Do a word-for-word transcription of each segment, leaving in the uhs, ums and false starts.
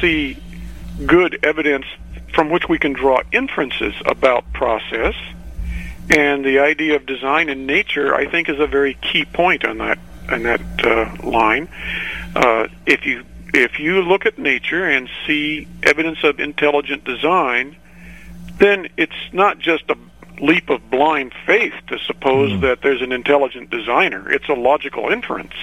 see good evidence from which we can draw inferences about process. And the idea of design in nature, I think, is a very key point on that on that uh, line. Uh, if you if you look at nature and see evidence of intelligent design, then it's not just a leap of blind faith to suppose mm. that there's an intelligent designer. It's a logical inference.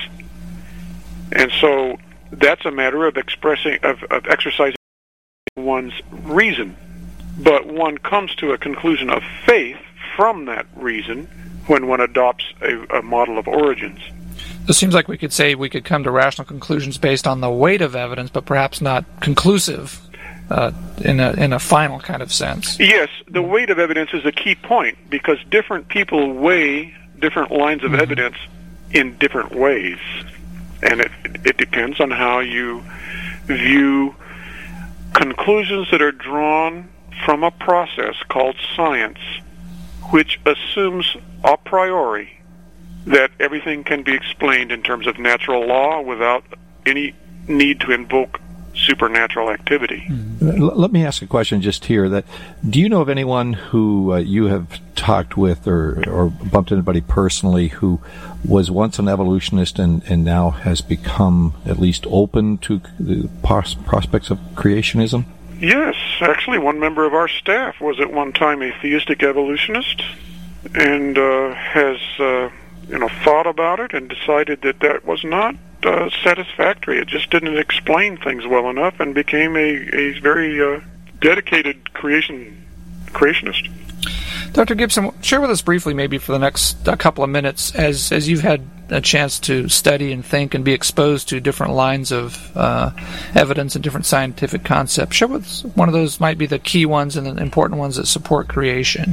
And so that's a matter of expressing, of, of exercising one's reason. But one comes to a conclusion of faith from that reason when one adopts a, a model of origins. It seems like we could say we could come to rational conclusions based on the weight of evidence, but perhaps not conclusive uh, in a in a final kind of sense. Yes, the weight of evidence is a key point because different people weigh different lines of mm-hmm. evidence in different ways. And it, it depends on how you view conclusions that are drawn from a process called science, which assumes a priori that everything can be explained in terms of natural law without any need to invoke supernatural activity. Mm-hmm. Let me ask a question just here. That do you know of anyone who uh, you have talked with or, or bumped into anybody personally who was once an evolutionist and, and now has become at least open to the pos- prospects of creationism? Yes. Actually, one member of our staff was at one time a theistic evolutionist and uh, has uh, you know, thought about it and decided that that was not uh, satisfactory. It just didn't explain things well enough and became a, a very uh, dedicated creation creationist. Doctor Gibson, share with us briefly, maybe for the next uh, couple of minutes, as as you've had a chance to study and think and be exposed to different lines of uh, evidence and different scientific concepts. Share with us one of those might be the key ones and the important ones that support creation.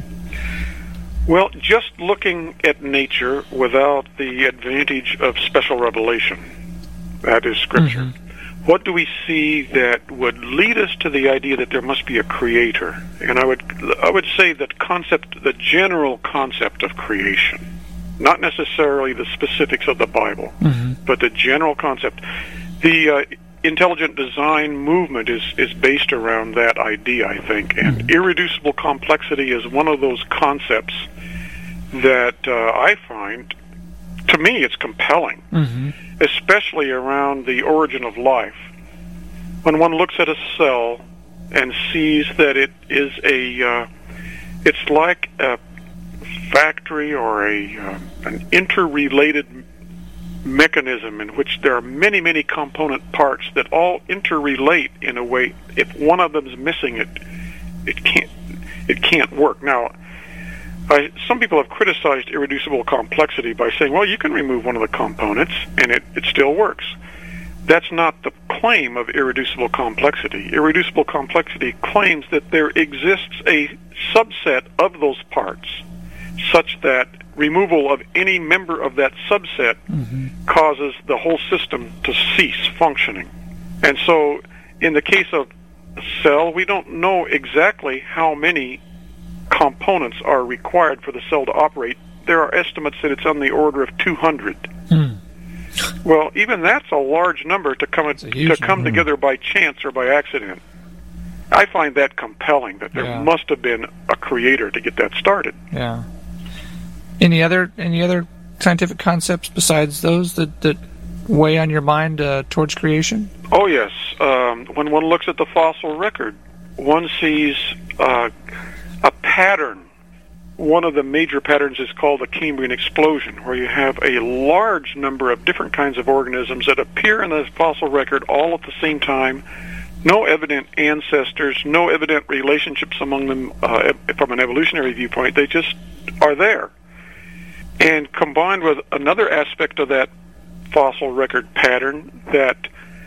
Well, just looking at nature without the advantage of special revelation, that is Scripture, mm-hmm. what do we see that would lead us to the idea that there must be a creator? And I would I would say that concept, the general concept of creation, not necessarily the specifics of the Bible, mm-hmm. but the general concept. The uh, intelligent design movement is, is based around that idea, I think, and mm-hmm. irreducible complexity is one of those concepts that uh, I find, to me, it's compelling, mm-hmm. especially around the origin of life. When one looks at a cell and sees that it is a, uh, it's like a factory or a uh, an interrelated mechanism in which there are many, many component parts that all interrelate in a way. If one of them is missing, it it can't it can't work. Now, I, some people have criticized irreducible complexity by saying, well, you can remove one of the components and it, it still works. That's not the claim of irreducible complexity. Irreducible complexity claims that there exists a subset of those parts such that removal of any member of that subset mm-hmm. causes the whole system to cease functioning. And so in the case of a cell, we don't know exactly how many components are required for the cell to operate. There are estimates that it's on the order of two hundred. Mm. Well, even that's a large number to come to come number. together by chance or by accident. I find that compelling, that there yeah. must have been a creator to get that started. Yeah. Any other any other scientific concepts besides those that, that weigh on your mind uh, towards creation? Oh, yes. Um, when one looks at the fossil record, one sees uh, a pattern. One of the major patterns is called the Cambrian explosion, where you have a large number of different kinds of organisms that appear in the fossil record all at the same time. No evident ancestors, no evident relationships among them uh, from an evolutionary viewpoint. They just are there. And combined with another aspect of that fossil record pattern, that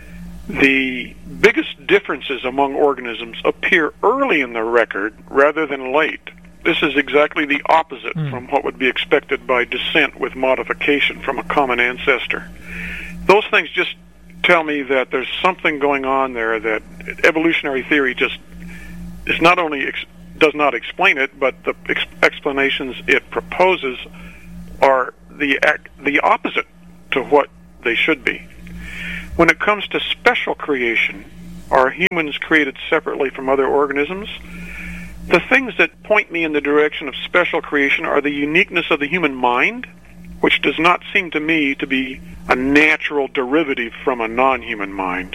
the biggest differences among organisms appear early in the record rather than late. This is exactly the opposite mm. from what would be expected by descent with modification from a common ancestor. Those things just tell me that there's something going on there that evolutionary theory just is not only ex- does not explain it, but the ex- explanations it proposes are the ac- the opposite to what they should be. When it comes to special creation, Are humans created separately from other organisms? The things that point me in the direction of special creation are the uniqueness of the human mind, which does not seem to me to be a natural derivative from a non-human mind.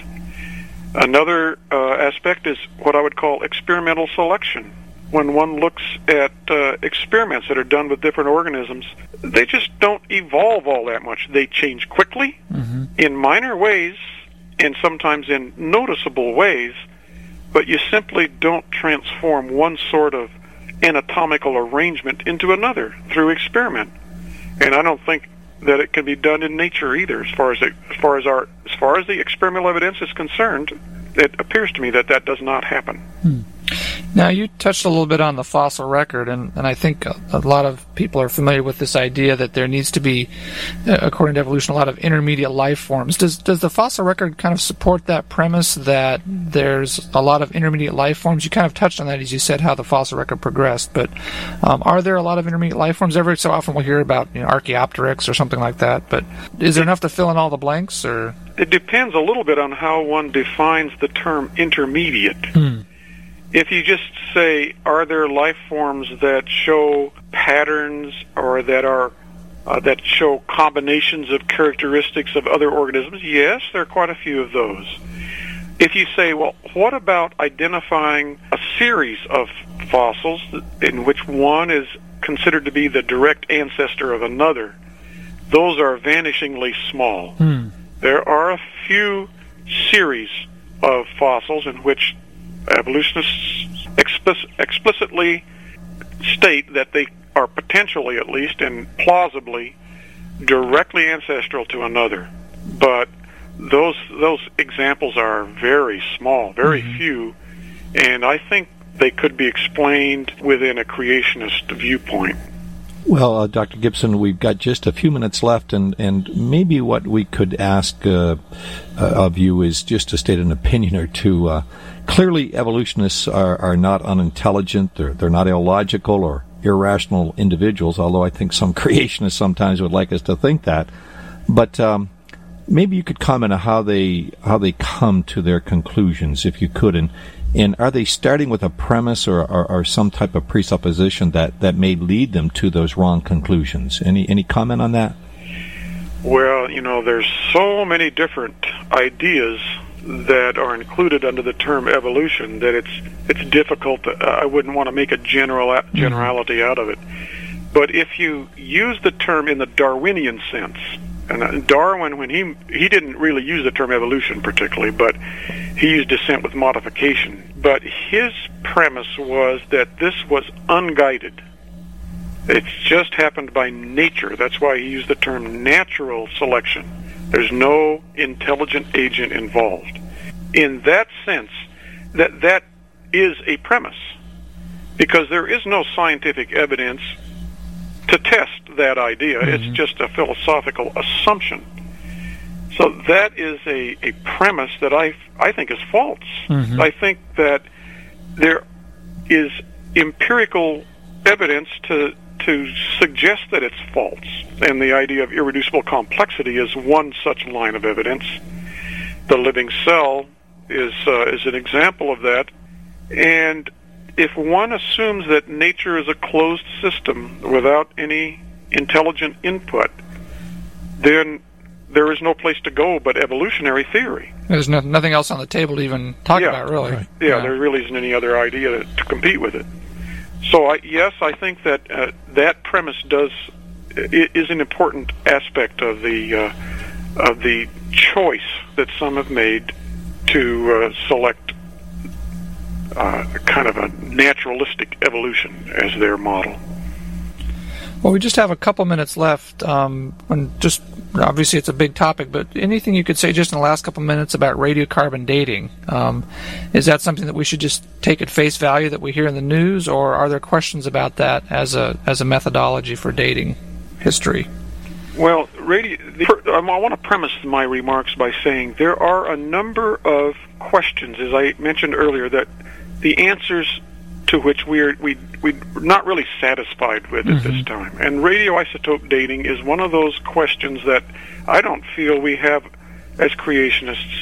Another uh, aspect is what I would call experimental selection. When one looks at uh, experiments that are done with different organisms, they just don't evolve all that much. They change quickly, mm-hmm. in minor ways, and sometimes in noticeable ways, but you simply don't transform one sort of anatomical arrangement into another through experiment. And I don't think that it can be done in nature either. As far as it, as far as our as far as the experimental evidence is concerned, it appears to me that that does not happen. Hmm. Now, you touched a little bit on the fossil record, and, and I think a, a lot of people are familiar with this idea that there needs to be, uh, according to evolution, a lot of intermediate life forms. Does does the fossil record kind of support that premise that there's a lot of intermediate life forms? You kind of touched on that as you said how the fossil record progressed, but um, are there a lot of intermediate life forms? Every so often we'll hear about, you know, Archaeopteryx or something like that, but is there enough to fill in all the blanks? Or it depends a little bit on how one defines the term intermediate. Hmm. If you just say, are there life forms that show patterns or that are uh, that show combinations of characteristics of other organisms? Yes, there are quite a few of those. If you say, well, what about identifying a series of fossils in which one is considered to be the direct ancestor of another, those are vanishingly small. Hmm. There are a few series of fossils in which evolutionists explic- explicitly state that they are potentially, at least, and plausibly directly ancestral to another. But those those examples are very small, very mm-hmm. few, and I think they could be explained within a creationist viewpoint. Well, uh, Doctor Gibson, we've got just a few minutes left, and, and maybe what we could ask uh, uh, of you is just to state an opinion or two. Uh, clearly, evolutionists are, are not unintelligent, they're, they're not illogical or irrational individuals, although I think some creationists sometimes would like us to think that. But um, maybe you could comment on how they how they come to their conclusions, if you could, and And are they starting with a premise or, or, or some type of presupposition that, that may lead them to those wrong conclusions? Any any comment on that? Well, you know, there's so many different ideas that are included under the term evolution that it's it's difficult. To, uh, I wouldn't want to make a general generality mm-hmm. out of it. But if you use the term in the Darwinian sense, and Darwin, when he he didn't really use the term evolution particularly, but he used descent with modification. But his premise was that this was unguided. It's just happened by nature. That's why he used the term natural selection. There's no intelligent agent involved. In that sense, that that is a premise, because there is no scientific evidence to test that idea. Mm-hmm. It's just a philosophical assumption. So that is a, a premise that I, I think is false. Mm-hmm. I think that there is empirical evidence to to suggest that it's false, and the idea of irreducible complexity is one such line of evidence. The living cell is uh, is an example of that, and if one assumes that nature is a closed system without any intelligent input, then there is no place to go but evolutionary theory. There's no, nothing else on the table to even talk yeah. about, really. Right. Yeah, yeah, there really isn't any other idea to, to compete with it. So, I, yes, I think that uh, that premise does is an important aspect of the uh, of the choice that some have made to uh, select uh, kind of a naturalistic evolution as their model. Well, we just have a couple minutes left. Um, and just obviously, it's a big topic, but anything you could say just in the last couple minutes about radiocarbon dating? Um, is that something that we should just take at face value that we hear in the news, or are there questions about that as a as a methodology for dating history? Well, radio, the, I want to premise my remarks by saying there are a number of questions, as I mentioned earlier, that the answers to which we're we we're not really satisfied with mm-hmm. at this time. And radioisotope dating is one of those questions that I don't feel we have, as creationists,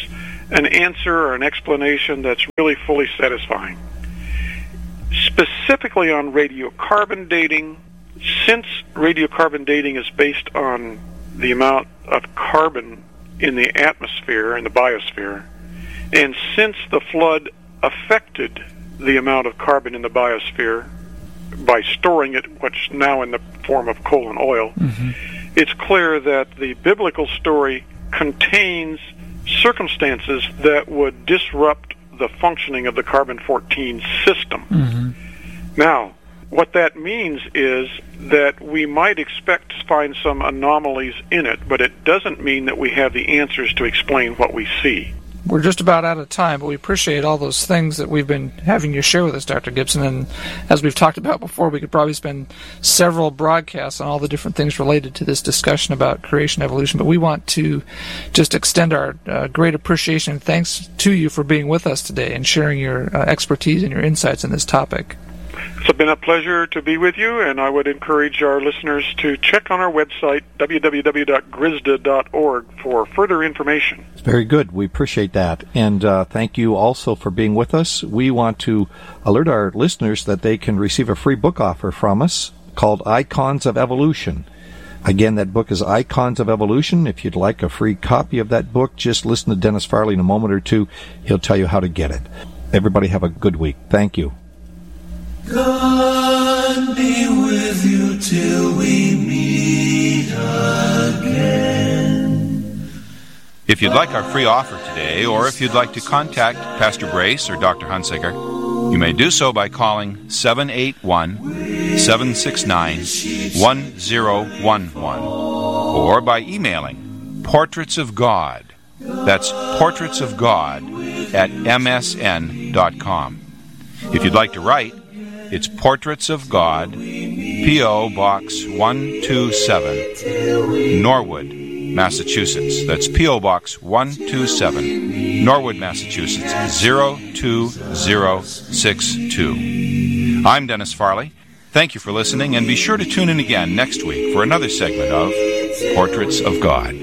an answer or an explanation that's really fully satisfying. Specifically on radiocarbon dating, since radiocarbon dating is based on the amount of carbon in the atmosphere, in the biosphere, and since the flood affected the amount of carbon in the biosphere by storing it, which is now in the form of coal and oil, mm-hmm. it's clear that the biblical story contains circumstances that would disrupt the functioning of the carbon fourteen system. Mm-hmm. Now, what that means is that we might expect to find some anomalies in it, but it doesn't mean that we have the answers to explain what we see. We're just about out of time, but we appreciate all those things that we've been having you share with us, Doctor Gibson. And as we've talked about before, we could probably spend several broadcasts on all the different things related to this discussion about creation evolution. But we want to just extend our uh, great appreciation and thanks to you for being with us today and sharing your uh, expertise and your insights in this topic. It's been a pleasure to be with you, and I would encourage our listeners to check on our website, w w w dot grisda dot org, for further information. Very good. We appreciate that. And uh, thank you also for being with us. We want to alert our listeners that they can receive a free book offer from us called Icons of Evolution. Again, that book is Icons of Evolution. If you'd like a free copy of that book, just listen to Dennis Farley in a moment or two. He'll tell you how to get it. Everybody have a good week. Thank you. God be with you till we meet again. If you'd like our free offer today, or if you'd like to contact Pastor Brace or Doctor Hunsaker, you may do so by calling seven eight one, seven six nine, one zero one one, or by emailing Portraits of God. That's Portraits of God at m s n dot com. If you'd like to write, it's Portraits of God, P O. Box one two seven, Norwood, Massachusetts. That's P O. Box one two seven, Norwood, Massachusetts, zero two zero six two. I'm Dennis Farley. Thank you for listening, and be sure to tune in again next week for another segment of Portraits of God.